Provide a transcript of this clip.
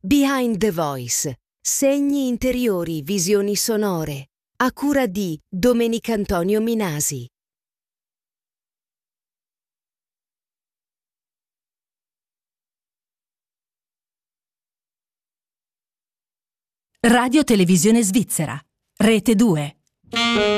Behind the Voice. Segni interiori, visioni sonore. A cura di Domenicantonio Minasi. Radio Televisione Svizzera. Rete 2.